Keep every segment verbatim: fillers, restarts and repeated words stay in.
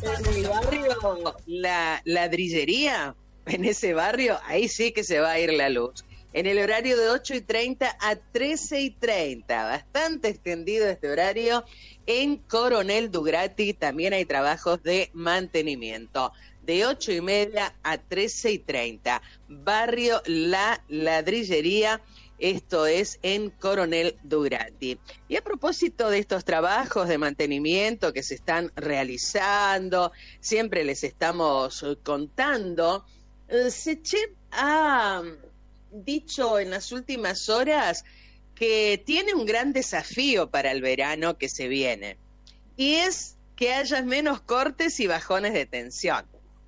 En mi barrio, la ladrillería, en ese barrio, ahí sí que se va a ir la luz. En el horario de ocho y treinta a trece y treinta, bastante extendido este horario. En Coronel Dugrati también hay trabajos de mantenimiento. De ocho y media a trece y treinta. Barrio La Ladrillería, esto es en Coronel Dugrati. Y a propósito de estos trabajos de mantenimiento que se están realizando, siempre les estamos contando, eh, SECHEP ha dicho en las últimas horas que tiene un gran desafío para el verano que se viene, y es que haya menos cortes y bajones de tensión.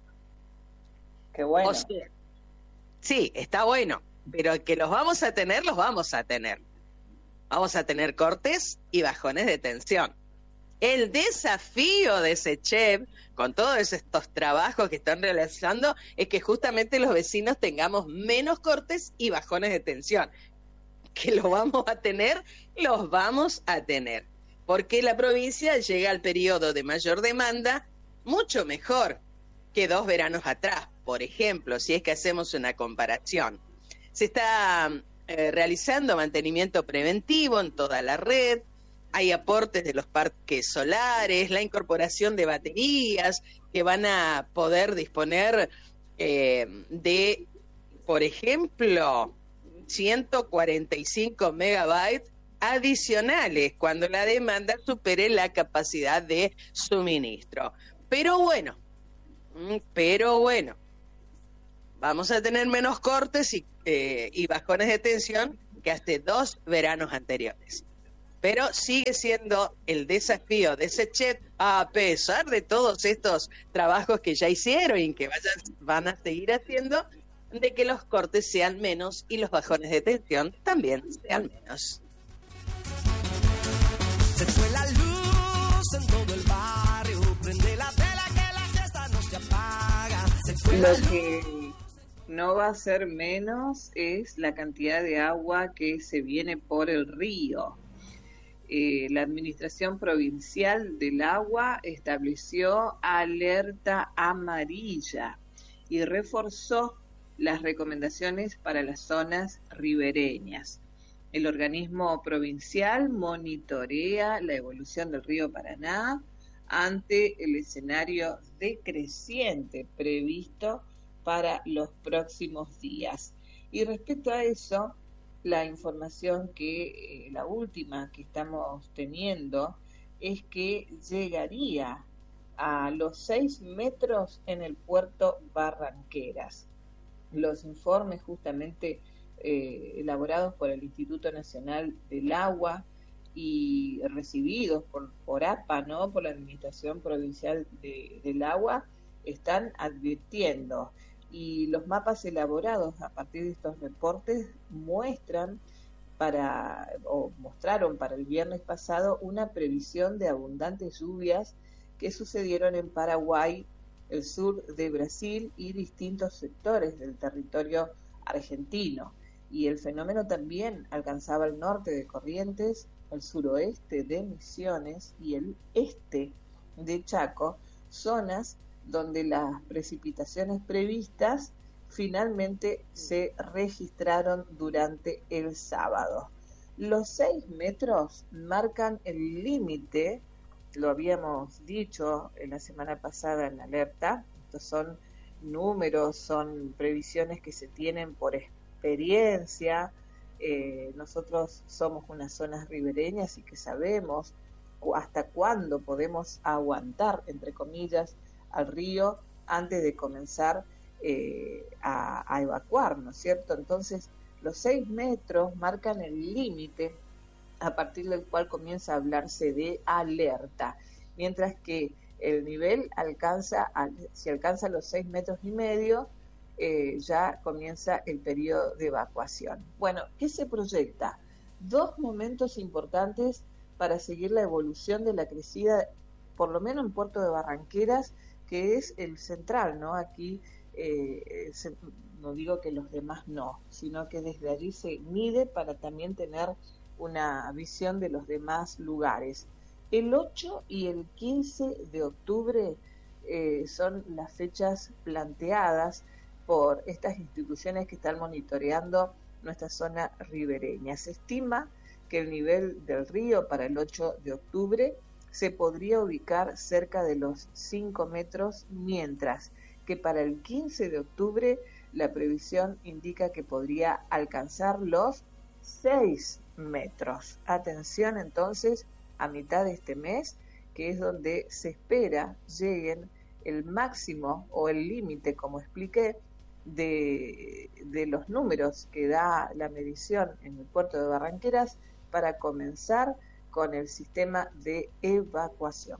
Qué bueno. O sea, sí, está bueno, pero que los vamos a tener, los vamos a tener. Vamos a tener cortes y bajones de tensión. El desafío de SECHEP, con todos estos trabajos que están realizando, es que justamente los vecinos tengamos menos cortes y bajones de tensión. Que los vamos a tener, los vamos a tener. Porque la provincia llega al periodo de mayor demanda mucho mejor que dos veranos atrás, por ejemplo, si es que hacemos una comparación. Se está eh, realizando mantenimiento preventivo en toda la red, hay aportes de los parques solares, la incorporación de baterías que van a poder disponer eh, de, por ejemplo, ciento cuarenta y cinco megabytes adicionales cuando la demanda supere la capacidad de suministro. Pero bueno, pero bueno, vamos a tener menos cortes y, eh, y bajones de tensión que hasta dos veranos anteriores. Pero sigue siendo el desafío de SECHEP, a pesar de todos estos trabajos que ya hicieron y que vayan, van a seguir haciendo, de que los cortes sean menos y los bajones de tensión también sean menos. Se fue la luz en todo el barrio, prende la tela que la fiesta no se apaga. Se fue la Lo luz. que no va a ser menos es la cantidad de agua que se viene por el río. Eh, la Administración Provincial del Agua estableció alerta amarilla y reforzó las recomendaciones para las zonas ribereñas. El organismo provincial monitorea la evolución del río Paraná ante el escenario decreciente previsto para los próximos días. Y respecto a eso, la información que, eh, la última que estamos teniendo, es que llegaría a los seis metros en el puerto Barranqueras. Los informes justamente eh, elaborados por el Instituto Nacional del Agua y recibidos por, por A P A, ¿no? Por la Administración Provincial de, del Agua, están advirtiendo. Y los mapas elaborados a partir de estos reportes muestran para, o mostraron para el viernes pasado, una previsión de abundantes lluvias que sucedieron en Paraguay, el sur de Brasil y distintos sectores del territorio argentino. Y el fenómeno también alcanzaba el norte de Corrientes, el suroeste de Misiones y el este de Chaco, zonas donde las precipitaciones previstas finalmente se registraron durante el sábado. Los seis metros marcan el límite, lo habíamos dicho en la semana pasada en la alerta. Estos son números, son previsiones que se tienen por experiencia. Eh, nosotros somos unas zonas ribereñas y que sabemos hasta cuándo podemos aguantar, entre comillas, al río antes de comenzar eh, a, a evacuar, ¿no es cierto? Entonces, los seis metros marcan el límite a partir del cual comienza a hablarse de alerta, mientras que el nivel alcanza, si alcanza los seis metros y medio, eh, ya comienza el periodo de evacuación. Bueno, ¿qué se proyecta? Dos momentos importantes para seguir la evolución de la crecida, por lo menos en Puerto de Barranqueras, que es el central, ¿no? Aquí eh, se, no digo que los demás no, sino que desde allí se mide para también tener una visión de los demás lugares. El ocho y el quince de octubre eh, son las fechas planteadas por estas instituciones que están monitoreando nuestra zona ribereña. Se estima que el nivel del río para el ocho de octubre se podría ubicar cerca de los cinco metros, mientras que para el quince de octubre la previsión indica que podría alcanzar los seis metros. Atención entonces a mitad de este mes, que es donde se espera lleguen el máximo o el límite, como expliqué, de, de los números que da la medición en el puerto de Barranqueras para comenzar con el sistema de evacuación.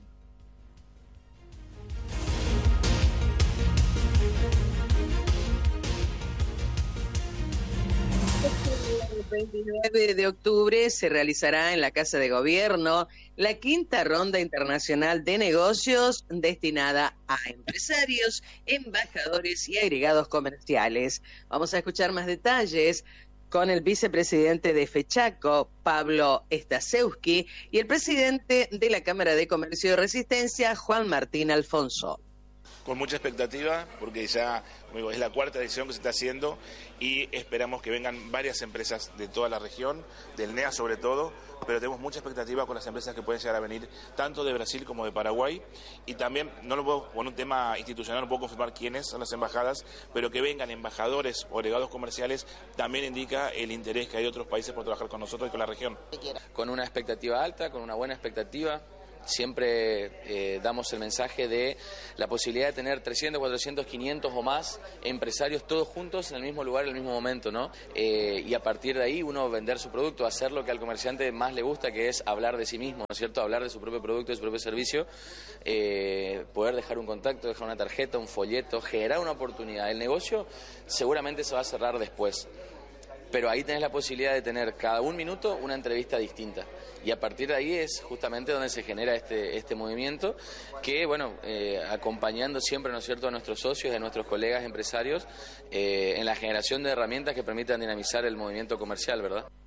El veintinueve de octubre se realizará en la Casa de Gobierno la quinta ronda internacional de negocios destinada a empresarios, embajadores y agregados comerciales. Vamos a escuchar más detalles con el vicepresidente de FECHACO, Pablo Stasewski, y el presidente de la Cámara de Comercio y Resistencia, Juan Martín Alfonso. Con mucha expectativa, porque ya digo, es la cuarta edición que se está haciendo y esperamos que vengan varias empresas de toda la región, del N E A sobre todo, pero tenemos mucha expectativa con las empresas que pueden llegar a venir, tanto de Brasil como de Paraguay, y también, no lo puedo, con un tema institucional no puedo confirmar quiénes son las embajadas, pero que vengan embajadores o delegados comerciales también indica el interés que hay de otros países por trabajar con nosotros y con la región. Con una expectativa alta, con una buena expectativa. Siempre eh, damos el mensaje de la posibilidad de tener trescientos, cuatrocientos, quinientos o más empresarios todos juntos en el mismo lugar, en el mismo momento, ¿no? Eh, y a partir de ahí uno vender su producto, hacer lo que al comerciante más le gusta, que es hablar de sí mismo, ¿no es cierto? Hablar de su propio producto, de su propio servicio, eh, poder dejar un contacto, dejar una tarjeta, un folleto, generar una oportunidad. El negocio seguramente se va a cerrar después, pero ahí tenés la posibilidad de tener cada un minuto una entrevista distinta. Y a partir de ahí es justamente donde se genera este, este movimiento que, bueno, eh, acompañando siempre, ¿no es cierto?, a nuestros socios y a nuestros colegas empresarios eh, en la generación de herramientas que permitan dinamizar el movimiento comercial, ¿verdad?